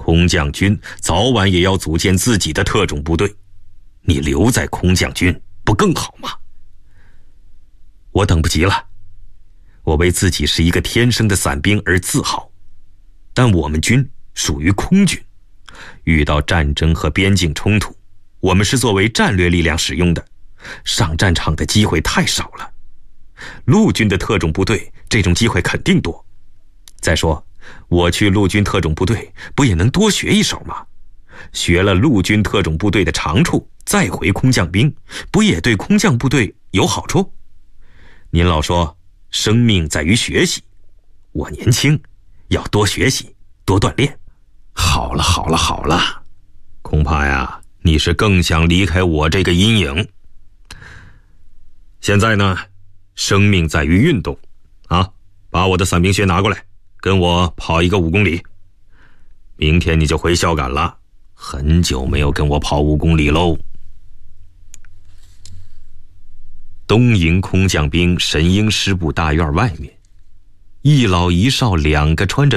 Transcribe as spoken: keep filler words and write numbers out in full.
空降军早晚也要组建自己的特种部队，你留在空降军不更好吗？我等不及了。我为自己是一个天生的伞兵而自豪，但我们军属于空军，遇到战争和边境冲突，我们是作为战略力量使用的，上战场的机会太少了。陆军的特种部队这种机会肯定多。再说，我去陆军特种部队不也能多学一手吗？学了陆军特种部队的长处，再回空降兵，不也对空降部队有好处？您老说生命在于学习，我年轻，要多学习，多锻炼。好了好了好了，恐怕呀，你是更想离开我这个阴影。现在呢，生命在于运动啊，把我的伞兵靴拿过来，跟我跑一个五公里。明天你就回孝感了，很久没有跟我跑五公里喽。东营空降兵神鹰师部大院外面，一老一少两个穿着